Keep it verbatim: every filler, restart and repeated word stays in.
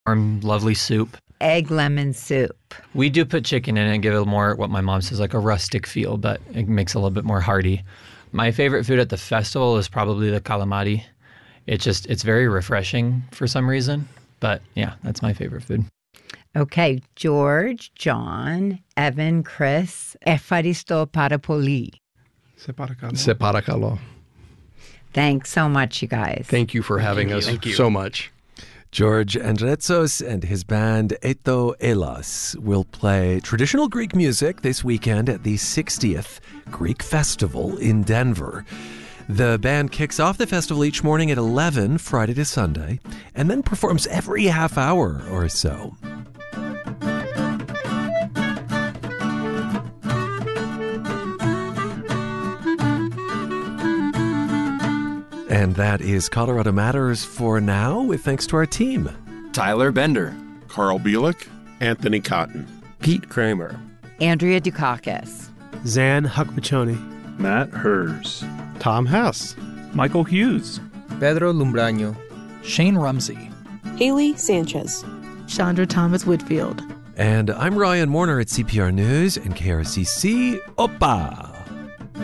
warm, lovely soup. Egg lemon soup. We do put chicken in it and give it more, what my mom says, like a rustic feel, but it makes it a little bit more hearty. My favorite food at the festival is probably the calamari. It just, it's very refreshing for some reason. But yeah, that's my favorite food. Okay, George, John, Evan, Chris, Efaristo Parapoli. Se para calor. Se para calor. Thanks so much, you guys. Thank you for having you. us Thank you. so much. George Andretsos and his band Eto Elas will play traditional Greek music this weekend at the sixtieth Greek Festival in Denver. The band kicks off the festival each morning at eleven, Friday to Sunday, and then performs every half hour or so. And that is Colorado Matters for now, with thanks to our team. Tyler Bender. Carl Bielik. Anthony Cotton. Pete Kramer. Andrea Dukakis. Zan Huckmachoni. Matt Hers. Tom Hess. Michael Hughes. Pedro Lumbraño. Shane Rumsey. Haley Sanchez. Chandra Thomas Whitfield. And I'm Ryan Warner at C P R News and K R C C. Opa!